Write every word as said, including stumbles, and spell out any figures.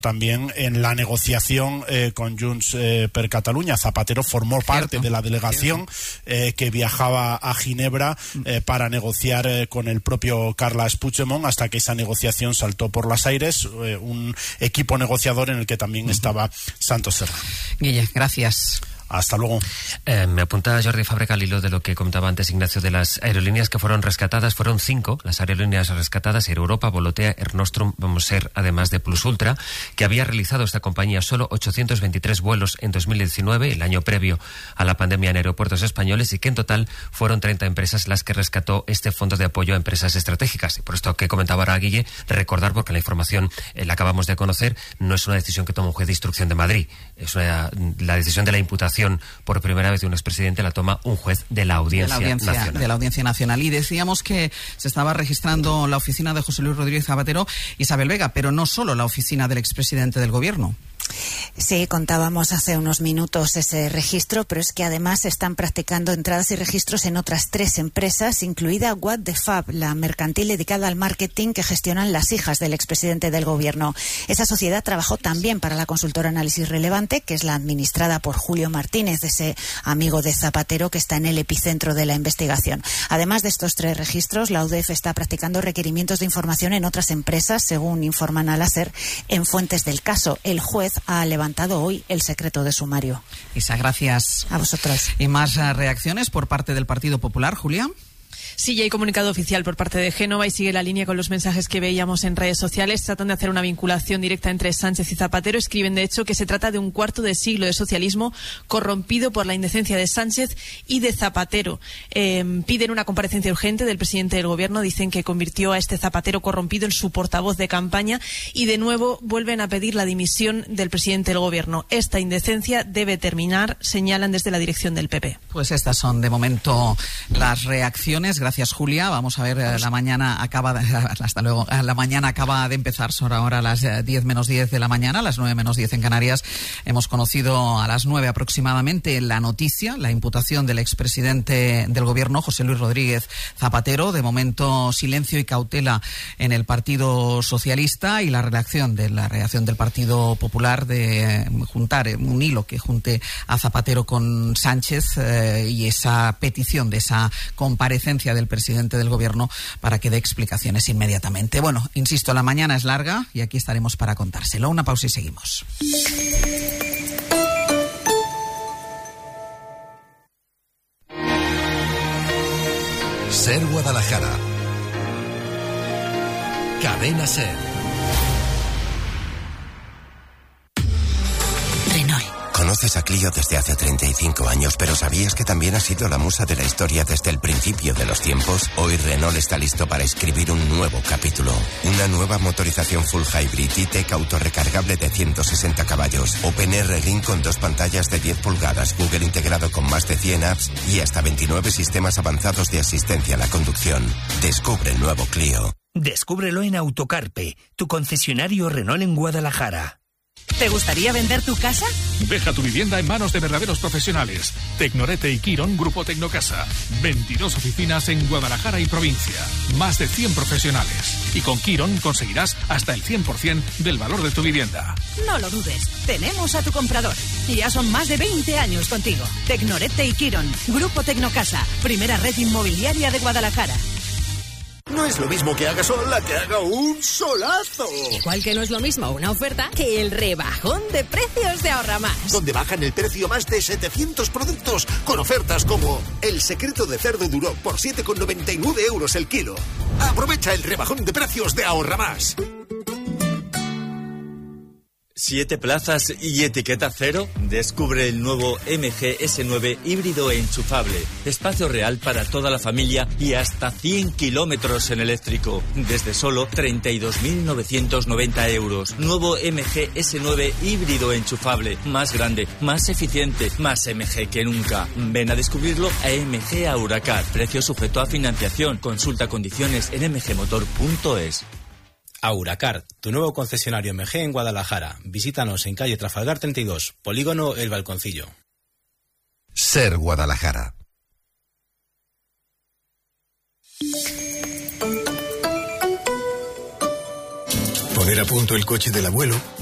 También en la negociación eh, con Junts eh, per Catalunya, Zapatero formó parte Cierto. de la delegación eh, que viajaba a Ginebra eh, para negociar eh, con el propio Carles Puigdemont, hasta que esa negociación saltó por los aires, eh, un equipo negociador en el que también uh-huh. estaba Santos Serra. Guille, gracias. Hasta luego. Eh, me apunta Jordi Fàbrega al hilo de lo que comentaba antes Ignacio de las aerolíneas que fueron rescatadas. Fueron cinco las aerolíneas rescatadas: Air Europa, Volotea, Air Nostrum, vamos a ser además de Plus Ultra, que había realizado esta compañía solo ochocientos veintitrés vuelos en dos mil diecinueve, el año previo a la pandemia en aeropuertos españoles, y que en total fueron treinta empresas las que rescató este fondo de apoyo a empresas estratégicas. Y por esto que comentaba ahora Guille, recordar, porque la información eh, la acabamos de conocer, no es una decisión que toma un juez de instrucción de Madrid, es una, la decisión de la imputación por primera vez de un expresidente la toma un juez de la Audiencia, de la audiencia Nacional. De la Audiencia Nacional. Y decíamos que se estaba registrando la oficina de José Luis Rodríguez Zapatero, Isabel Vega, pero no solo la oficina del expresidente del Gobierno. Sí, contábamos hace unos minutos ese registro, pero es que además se están practicando entradas y registros en otras tres empresas, incluida What the Fab, la mercantil dedicada al marketing que gestionan las hijas del expresidente del Gobierno. Esa sociedad trabajó también para la consultora Análisis Relevante, que es la administrada por Julio Martínez, ese amigo de Zapatero que está en el epicentro de la investigación. Además de estos tres registros, la U D E F está practicando requerimientos de información en otras empresas, según informan a la SER en fuentes del caso. El juez ha levantado hoy el secreto de sumario. Isa, gracias. A vosotros. ¿Y más uh, reacciones por parte del Partido Popular, Julia? Sí, ya hay comunicado oficial por parte de Génova y sigue la línea con los mensajes que veíamos en redes sociales. Tratan de hacer una vinculación directa entre Sánchez y Zapatero. Escriben, de hecho, que se trata de un cuarto de siglo de socialismo corrompido por la indecencia de Sánchez y de Zapatero. Eh, piden una comparecencia urgente del presidente del Gobierno. Dicen que convirtió a este Zapatero corrompido en su portavoz de campaña y, de nuevo, vuelven a pedir la dimisión del presidente del Gobierno. Esta indecencia debe terminar, señalan desde la dirección del P P. Pues estas son, de momento, las reacciones. Gracias, Julia. Vamos a ver, Vamos. la mañana acaba de, hasta luego. La mañana acaba de empezar, son ahora las diez menos diez de la mañana, las nueve menos diez en Canarias. Hemos conocido a las nueve aproximadamente la noticia, la imputación del expresidente del Gobierno, José Luis Rodríguez Zapatero. De momento, silencio y cautela en el Partido Socialista, y la reacción de la reacción del Partido Popular de juntar un hilo que junte a Zapatero con Sánchez eh, y esa petición de esa comparecencia del presidente del Gobierno para que dé explicaciones inmediatamente. Bueno, insisto, la mañana es larga y aquí estaremos para contárselo. Una pausa y seguimos. SER Guadalajara. Cadena SER. Conoces a Clio desde hace treinta y cinco años, pero ¿sabías que también ha sido la musa de la historia desde el principio de los tiempos? Hoy Renault está listo para escribir un nuevo capítulo. Una nueva motorización full hybrid E-Tech autorrecargable de ciento sesenta caballos, OpenR Ring con dos pantallas de diez pulgadas, Google integrado con más de cien apps y hasta veintinueve sistemas avanzados de asistencia a la conducción. Descubre el nuevo Clio. Descúbrelo en Autocarpe, tu concesionario Renault en Guadalajara. ¿Te gustaría vender tu casa? Deja tu vivienda en manos de verdaderos profesionales. Tecnorete y Quirón, Grupo Tecnocasa. veintidós oficinas en Guadalajara y provincia. Más de cien profesionales. Y con Quirón conseguirás hasta el cien por ciento del valor de tu vivienda. No lo dudes. Tenemos a tu comprador. Y ya son más de veinte años contigo. Tecnorete y Quirón, Grupo Tecnocasa. Primera red inmobiliaria de Guadalajara. No es lo mismo que haga sol a que haga un solazo. Igual que no es lo mismo una oferta que el rebajón de precios de Ahorra Más. Donde bajan el precio más de setecientos productos con ofertas como el secreto de cerdo duro por siete con noventa y nueve euros el kilo. Aprovecha el rebajón de precios de Ahorra Más. ¿Siete plazas y etiqueta cero? Descubre el nuevo M G S nueve híbrido enchufable. Espacio real para toda la familia y hasta cien kilómetros en eléctrico. Desde solo treinta y dos mil novecientos noventa euros. Nuevo M G S nueve híbrido enchufable. Más grande, más eficiente, más M G que nunca. Ven a descubrirlo a M G Auracar. Precio sujeto a financiación. Consulta condiciones en m g motor punto es. Auracar, tu nuevo concesionario M G en Guadalajara. Visítanos en calle Trafalgar treinta y dos, Polígono El Balconcillo. SER Guadalajara. Poner a punto el coche del abuelo,